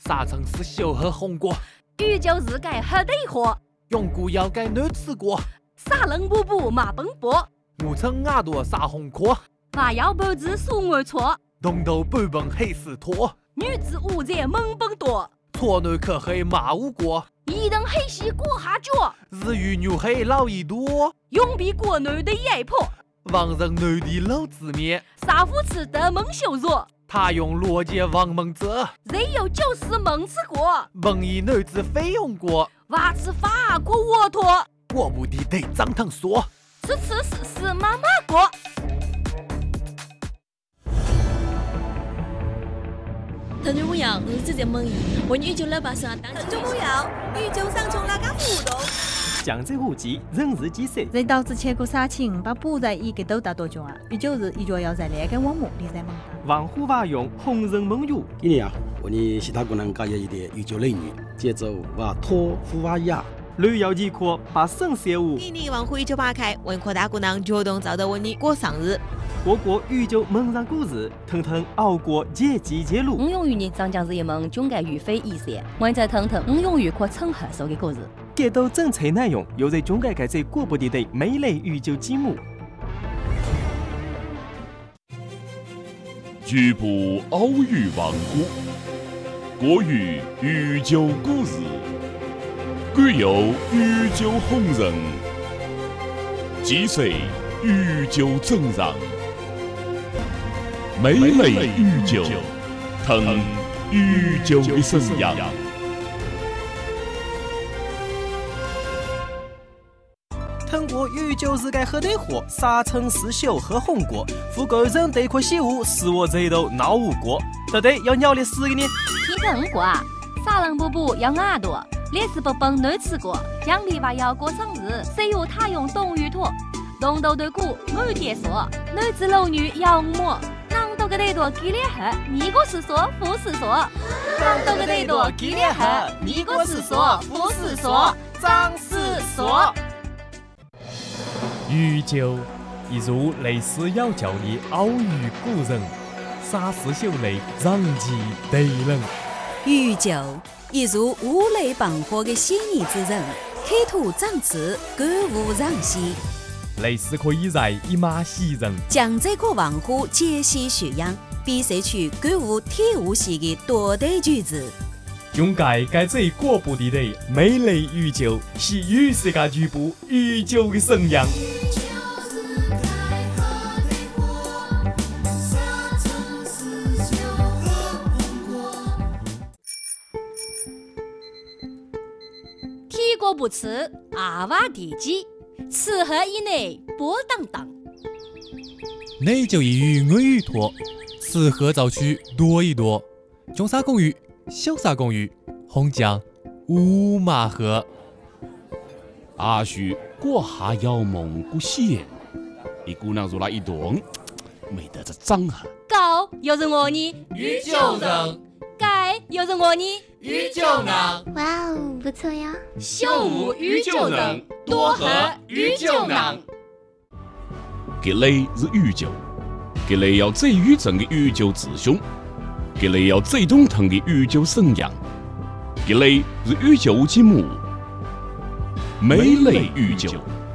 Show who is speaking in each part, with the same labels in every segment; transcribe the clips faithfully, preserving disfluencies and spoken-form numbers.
Speaker 1: 沙城市小河红果，
Speaker 2: 宇宙日改黑对火，
Speaker 1: 永固要改男子果，
Speaker 2: 沙冷布布马奔波，
Speaker 1: 我称牙朵沙红壳，
Speaker 2: 娃要脖子数我错，
Speaker 1: 东头半本黑丝拖，
Speaker 2: 女子五在猛奔多，
Speaker 1: 错男可黑马无果，
Speaker 2: 一等黑西过下脚，
Speaker 1: 日语牛黑老一多，
Speaker 2: 永比国内的压迫，
Speaker 1: 王人男的老子面，
Speaker 2: 沙夫吃的蒙羞辱。
Speaker 1: 他用逻辑王蒙泽，
Speaker 2: 人有就是蒙吃过，
Speaker 1: 蒙以男子非用过，
Speaker 2: 娃吃法国沃托，
Speaker 1: 过不的得张腾说，
Speaker 2: 吃吃是是妈妈过。
Speaker 3: 腾讯梦阳日子在梦里，我宇宙老板上当。
Speaker 4: 腾讯梦阳宇宙上从哪个互动？
Speaker 5: 江浙沪籍人日几岁？
Speaker 6: 人导致千古杀青，把补在一个都打多久啊？有九日一脚要在那个网目里在忙。
Speaker 5: 王虎娃用红人梦语。
Speaker 7: 今年啊，我们其他姑娘加入一点宇宙美女，节奏娃托夫娃雅。
Speaker 5: 旅游极客把省事务。
Speaker 4: 今年王虎宇宙八开，文科大姑娘主动找到我你过生日。
Speaker 5: 过过宇宙梦上故事，腾腾熬过节季节路。
Speaker 2: 我用于你长江日一梦，总该于非一些。我在腾腾，我用于可称合手的故事。
Speaker 5: 给到整车内容，又在中改改在过不地的美丽宇宙节目。
Speaker 8: 局部奥语王国，国语宇宙故事，具有宇宙红人，几岁宇宙正让，美丽宇宙，腾宇宙的生养。
Speaker 5: 通过宇宙日改黑对货，沙城市小和红果，富贵人对可喜恶，使我这头闹无过。到底要鸟的死个呢？
Speaker 2: 天腾过啊，沙冷布布要耳朵，烈士不崩难吃过，奖励娃要过生日，谁有他用冬雨托，东斗对鼓我爹说，男子老女要摸。啷个个得多给脸黑，你个是说不是说？啷个个得多给脸黑，你个是说不是说？张是说。
Speaker 9: 宇宙一如类似要教的奥语古人，沙市秀类让其对人。
Speaker 10: 宇宙一如五雷傍火的嫌疑之人，企图长刺，歌舞让戏。
Speaker 9: 类似可以在一马袭人，
Speaker 10: 将这个王虎解析学养，比赛出歌舞体悟系的多对句子。
Speaker 9: 中改改这过不地的美丽宇宙，是与世界局部宇宙的生养。
Speaker 2: 体过不吃，阿娃地基，吃喝以内波荡荡。
Speaker 11: 内就一语我语托，吃喝早去多一多。中沙公寓。小沙公寓，红酱五马河。
Speaker 8: 阿叔过下要梦过线，一姑娘入来一动，没得这张合。
Speaker 2: 高又是我呢，
Speaker 1: 宇宙人；
Speaker 2: 改又是我呢，
Speaker 1: 宇宙人。
Speaker 12: 哇哦，不错呀！
Speaker 1: 小五宇宙人，多和宇宙人。
Speaker 8: 这类是宇宙，这类要最宇宙的宇宙之兄。这类要最懂腾的宇宙生养，这类是宇宙节目，美丽宇宙。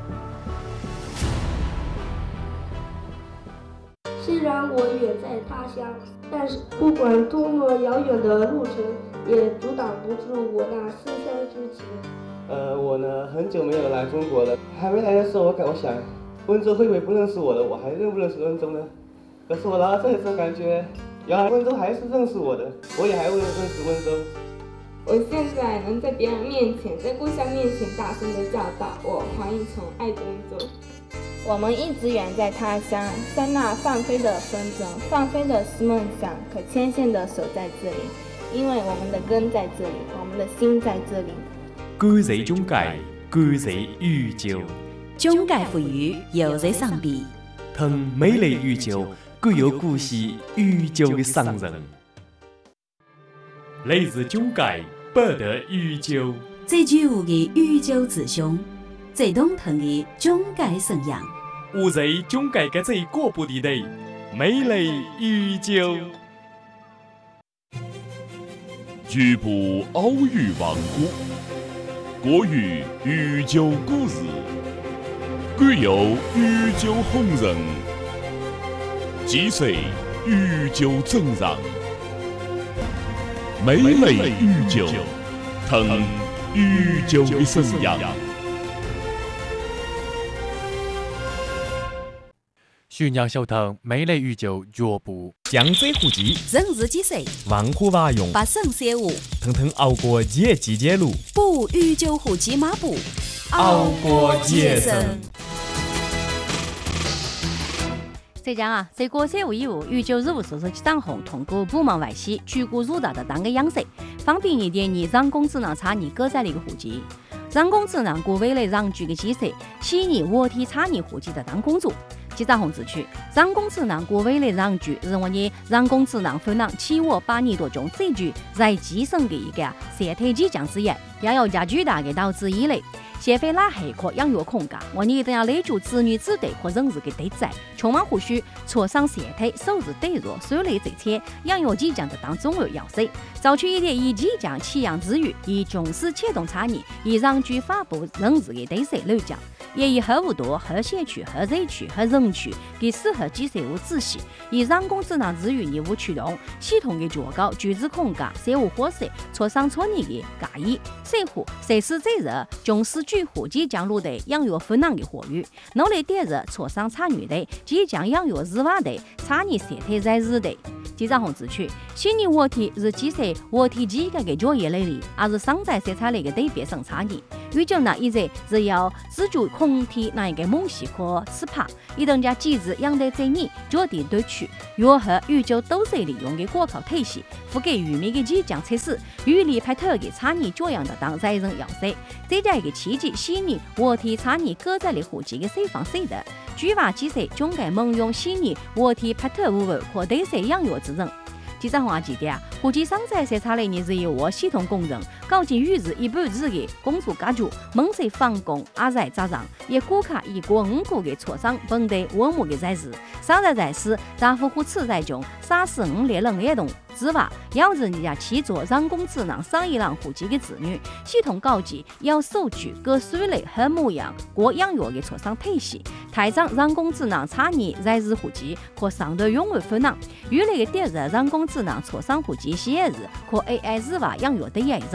Speaker 13: 虽然我远在他乡，但是不管多么遥远的路程，也阻挡不住我那思乡之情。
Speaker 14: 呃，我呢，很久没有来中国了，还没来的时候，我感我想，温州会不会不认识我的？我还认不认识温州呢？可是我来到这里，感觉。原来温州还是认识我的，我也还会认识温州。
Speaker 15: 我现在能在别人面前，在故乡面前大声地叫道：“我黄一从爱着温州。”
Speaker 16: 我们一直远在他乡，像那放飞的风筝，放飞的是梦想，可牵线的手在这里，因为我们的根在这里，我们的心在这里。
Speaker 9: 感谢中改，感谢宇宙，
Speaker 10: 中改赋予又在上边，
Speaker 9: 腾美丽宇宙。具有故事宇宙的商人，来自中改不得宇宙。
Speaker 10: 最具有的宇宙之兄，最懂腾的中改生养。
Speaker 9: 我在中改嘅最过不地的美丽宇宙。
Speaker 8: 局部奥语王国，国语御酒故事，贵有御酒红人，几岁御酒正让，每类御酒，腾御酒的生阳。
Speaker 11: 徐娘小腾美类御酒脚步，
Speaker 9: 江浙沪籍，
Speaker 10: 人日几岁，
Speaker 9: 万户瓦用，
Speaker 10: 八省三五，
Speaker 9: 腾腾熬过野季节路，
Speaker 10: 不与酒壶骑马步，
Speaker 9: 熬过节生。
Speaker 2: 浙江啊，在过三五以后，御酒事务所设计当红，通过部门外系举国入大的当个样式，方便你点你人工智能查你各在的一个户籍。人工智能过未来让举个机制，悉尼活体查你户籍的当工作。记者红指出，人工智能过未来让举是我们人工智能分能起我八年多中最具在提升的一个生态迹象之一，也有加巨大的导致依赖。消费拉黑可养育空间，我们一定要累住子女子弟和人日的对债，充满或许挫伤生态收入对弱，所有类这些养育迹象的当中而要塞，早去一点以迹象起养之余，以重视启动产业，以让具发布人日的对赛流讲。也以合无多、合社区、合社区、合人区给适合基社会仔细，以人工智能之余业务驱动系统的调高居住空间、社会伙食、磋商创业的介意，社会随时在热重视举户即将落的养育分能的活跃，努力点热磋商参与的即将养育日外的产业生态在日的。记者红指出，悉尼活体是基社活体机构的就业能力，也是生产色彩类的对别生产业。预计呢，现在是要自主空体那一个猛系可吃怕，一等家机制养在这里，决定对区如何预计都是利用的国考体系，覆盖渔民的即将测试，与力派头的产业教养的当在人要塞，这家一个契机，悉尼活体产业各在的户籍的释放水的，举法机社总该猛用悉尼活体派头无为或对社养育之人。记者红记得啊，户籍生产色彩类你是由我系统工人搞进于日一半日的工作家族，猛水放工阿在早上，也顾客一个五个的磋商本地文物的在日，上在在时，丈夫和此在中三十五列人联动之外，要人家去做人工智能上一浪户籍的子女，系统高级要收据各水类和模样各养育的磋商体系，台上人工智能产业在日户籍和上头永为分能，原来的第日人工智能磋商户籍写日和 A I 日外养育的一人。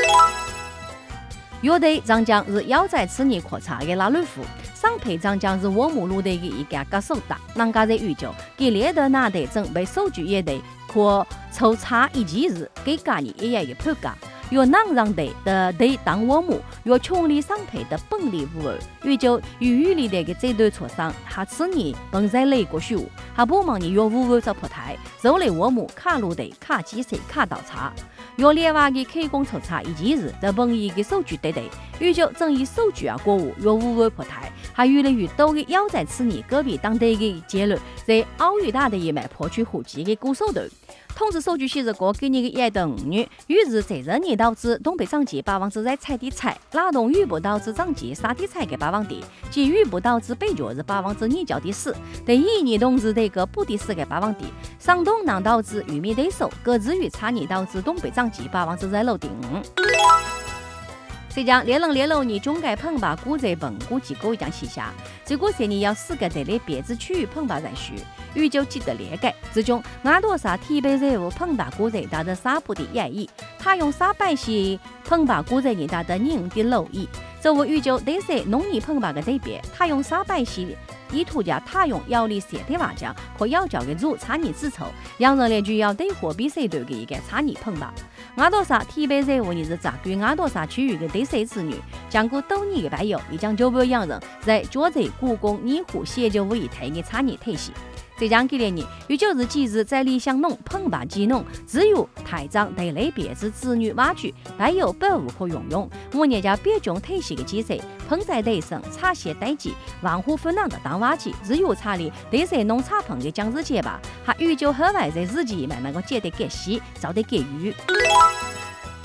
Speaker 2: 乐队长江是腰在此年扩查的拉鲁夫，上配长江是我母路队的一家歌手打，人家在预计给列德纳队准备数据乐队可抽查一几日给家里一样的判价。有能让队的队当我母，有穷力上配的本地无二，预计与语里的这段磋商，下次年本在雷国学，下部门有无二找破台，手里我母卡路队卡几岁卡倒查。有另外的开工抽查一几日的本意的数据对对，预计正以数据啊过户有无二破台，还越来越多的要在此年隔壁当地的结论，在奥运大的一枚破取户籍的鼓手头。统计数据显示过，今年的一到五月，于是这人年导致东北涨价百分之在菜地菜，劳动预报导致涨价沙地菜给百分点，及预报导致北角是百分之二角第四，第一年同时这个不第四个百分点，上东南导致渔民对手，各自于产业导致东北涨价百分之在六点五。浙江连人连六年中改澎湃古在澎湖机构一将旗下，结果三年要四个在列别子区域澎湃在区，预计记得列改。之中，俺多少提备任务澎湃古在达的三部的一亿，他用三百些澎湃古在人达的五点六亿。这我预计对些农业澎湃的对比，他用三百些。意图家他用要力生态环境可要交给主产业之筹，让人类就要对货比谁对的一个产业澎湃。俺多少提备任务你是扎对俺多少区域的对谁子女，经过多年的培养，已将九百样人在做在故宫盐湖协调委一体的产业体系。浙江这两年，也就是几日在理想农澎湃技农，只有台长对类别子子女挖掘，还有保护和运用。我人家别种体系的机制，澎湃对省茶叶代际，万户分浪的当挖机，只有查理对省农产品的将日节吧，还预计后外在自己慢慢个接得更细，早得更远。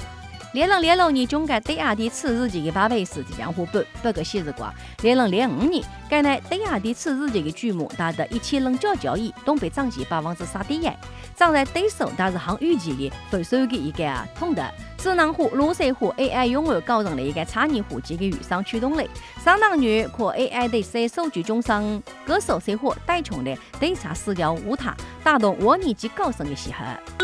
Speaker 2: 二零零六年，中介对亚地次日期的八倍是即将下半，不过显示过，二零零五年，该呢对亚地次日期的규모达到一千零九九亿，东北涨起百分之三点一，涨在对手但是行预期的分数的一个通的。智能化、路线化 A I 永远构成了一个产业化及的预算驱动力，相当于可 A I 对些数据中上各手生活带动的对查市场舞台，带动我年级高升的时候。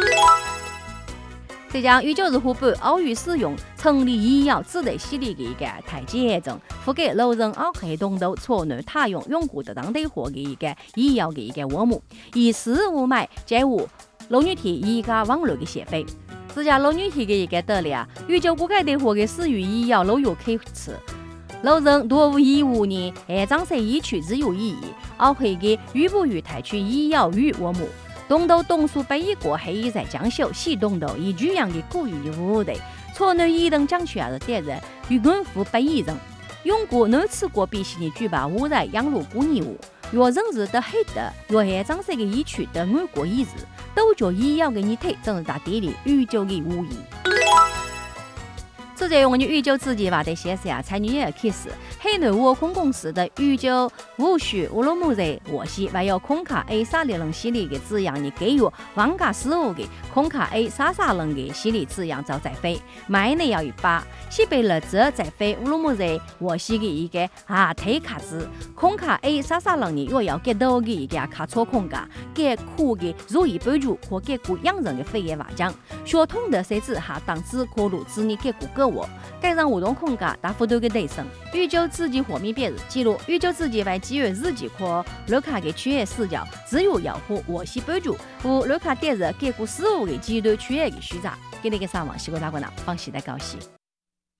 Speaker 2: 这将与九日下半奥运使用成立医药子弟系列的一个台阶中，覆盖老人奥黑洞都错内太用用户的当地化的一个医药的一个项目，以十日五买解五老女体一家网络的协会。自家老女体的一个得了啊，预计国家的化的使用医药老药开始，老人多无一五年二张三医区只有意义，奥黑的预不予台区医药与项目。东都东数北一国黑一在江秀西东都以居样的古语的服务的，错内一等江区的点人与安抚北一人，用过南次国必须的举办污染养路古业务，若人日的黑的，若二张三个医区的安国医治，都叫医药的你体正是大地里宇宙的无疑。这在我们宇宙自己话的写下才女也开始，黑内沃空公司的宇宙无需乌鲁木齐我系还有空卡 A 三六零系列的字样，你给予王家师傅的空卡 A 三三零的系列字样就在飞，买呢要一把，西北了则在飞乌鲁木齐我系的一个啊推卡子，空卡 A 三三零呢又要给到的一个卡错空架，给苦的如意帮助或给股养人的肺炎瓦浆，学通的设置下档次可录制你给股个。该让活动空间大幅度的提升。宇宙自己画面别日记录，宇宙自己为基于日记可楼卡的区域视角，只有要和我系帮助和楼卡电日给股事物的阶段区域的虚杂，给那个上网西瓜大官呢，放心的高兴。